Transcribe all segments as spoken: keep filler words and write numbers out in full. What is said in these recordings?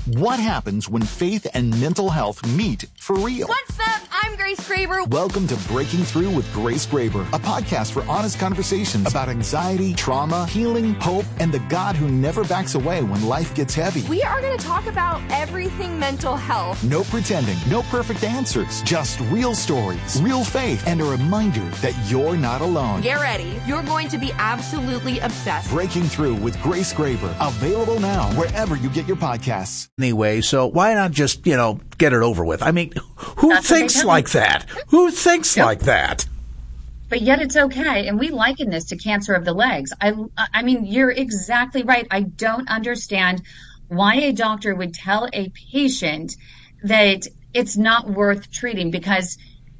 What happens when faith and mental health meet for real? What's up? I'm Grace Graber. Welcome to Breaking Through with Grace Graber, a podcast for honest conversations about anxiety, trauma, healing, hope, and the God who never backs away when life gets heavy. We are going to talk about everything mental health. No pretending, no perfect answers, just real stories, real faith, and a reminder that you're not alone. Get ready. You're going to be absolutely obsessed. Breaking Through with Grace Graber, available now wherever you get your podcasts. Anyway, so why not just, you know, get it over with? I mean, who That's thinks like that? Who thinks Yep. like that? But yet it's okay. And we liken this to cancer of the legs. I, I mean, you're exactly right. I don't understand why a doctor would tell a patient that it's not worth treating because,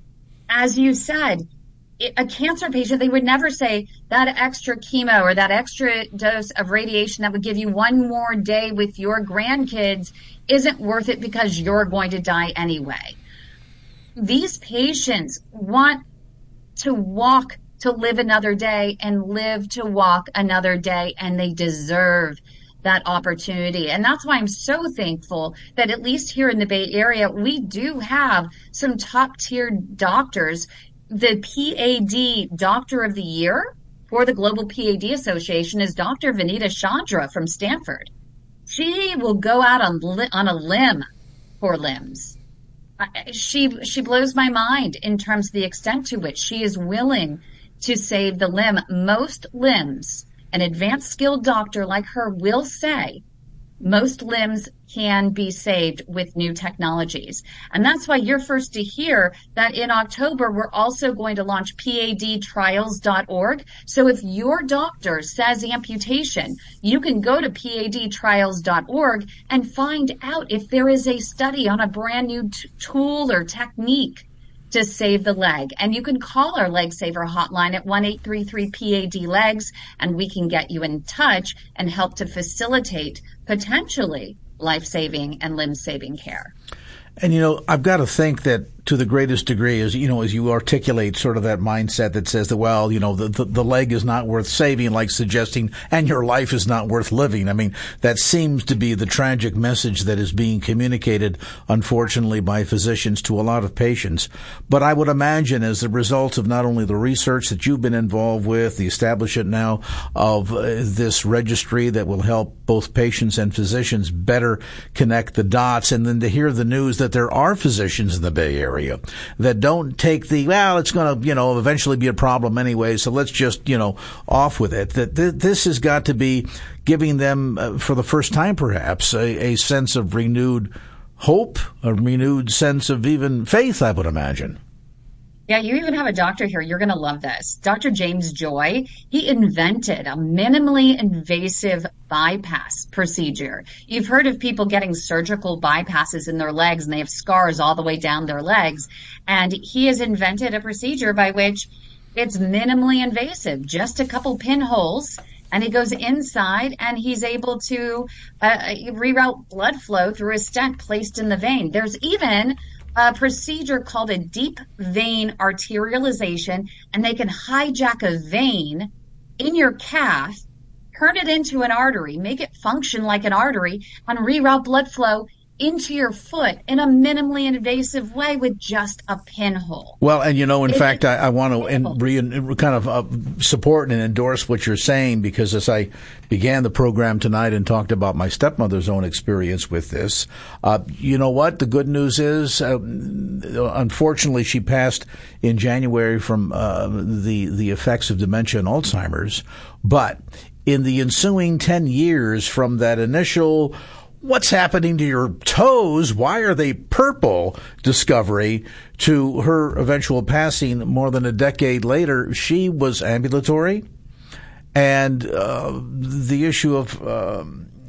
as you said, a cancer patient, they would never say that extra chemo or that extra dose of radiation that would give you one more day with your grandkids isn't worth it because you're going to die anyway. These patients want to walk to live another day and live to walk another day, and they deserve that opportunity. And that's why I'm so thankful that at least here in the Bay Area, we do have some top tier doctors. The P A D Doctor of the Year for the Global P A D Association is Doctor Vanita Chandra from Stanford. She will go out on on a limb for limbs. She she blows my mind in terms of the extent to which she is willing to save the limb. Most limbs, an advanced skilled doctor like her will say, most limbs can be saved with new technologies. And that's why you're first to hear that in October, we're also going to launch P A D trials dot org. So if your doctor says amputation, you can go to P A D trials dot org and find out if there is a study on a brand new t- tool or technique to save the leg. And you can call our Leg Saver hotline at one eight three three P A D legs, and we can get you in touch and help to facilitate potentially life-saving and limb-saving care. And, you know, I've got to think that to the greatest degree, as you know, as you articulate sort of that mindset that says that, well, you know, the, the, the leg is not worth saving, like suggesting, and your life is not worth living. I mean, that seems to be the tragic message that is being communicated, unfortunately, by physicians to a lot of patients. But I would imagine as a result of not only the research that you've been involved with, the establishment now of uh, this registry that will help both patients and physicians better connect the dots, and then to hear the news that there are physicians in the Bay Area that don't take the, well, it's going to, you know, eventually be a problem anyway, so let's just, you know, off with it. That th- this has got to be giving them, uh, for the first time perhaps, a, a sense of renewed hope, a renewed sense of even faith, I would imagine. Yeah, you even have a doctor here. You're going to love this. Doctor James Joy, he invented a minimally invasive bypass procedure. You've heard of people getting surgical bypasses in their legs and they have scars all the way down their legs. And he has invented a procedure by which it's minimally invasive, just a couple pinholes. And he goes inside and he's able to uh, reroute blood flow through a stent placed in the vein. There's even a procedure called a deep vein arterialization, and they can hijack a vein in your calf, turn it into an artery, make it function like an artery, and reroute blood flow into your foot in a minimally invasive way with just a pinhole. Well, and you know, in It's fact, I, I want to en- re- kind of uh, support and endorse what you're saying, because as I began the program tonight and talked about my stepmother's own experience with this, uh, you know what? The good news is, uh, unfortunately, she passed in January from uh, the the effects of dementia and Alzheimer's, but in the ensuing ten years from that initial what's happening to your toes? Why are they purple? Discovery to her eventual passing more than a decade later. She was ambulatory, and uh, the issue of uh,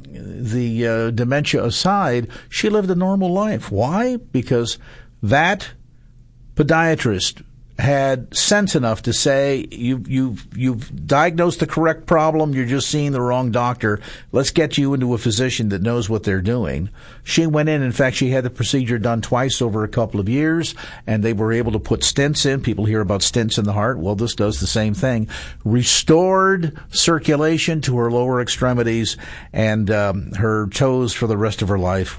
the uh, dementia aside, she lived a normal life. Why? Because that podiatrist had sense enough to say, you, you've, you've diagnosed the correct problem, you're just seeing the wrong doctor. Let's get you into a physician that knows what they're doing. She went in. In fact, she had the procedure done twice over a couple of years, and they were able to put stents in. People hear about stents in the heart. Well, this does the same thing. Restored circulation to her lower extremities, and um, her toes for the rest of her life